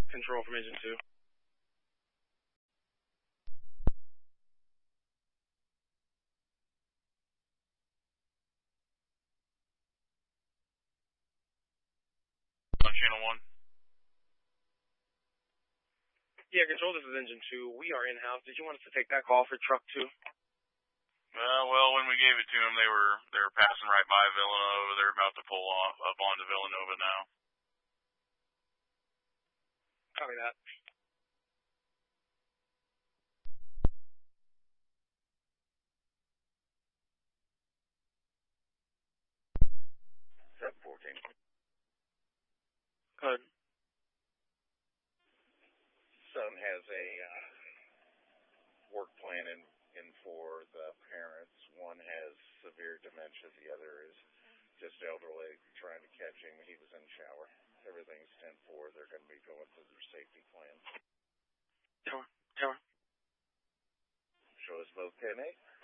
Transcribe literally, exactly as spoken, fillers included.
Control from Engine two. On channel one. Yeah, Control, this is Engine two. We are in-house. Did you want us to take that call for truck two? Uh, well, when we gave it to them, they were they were passing right by Villanova. They're about to pull off up onto Villanova now. Copy that. seven fourteen. Good. Son has a uh, work plan in, in for the parents. One has severe dementia. The other is just elderly, trying to catch him. He was in the shower. Everything's ten four. They're going to be going through their safety plan. Tower. Tower. Show us both ten eight.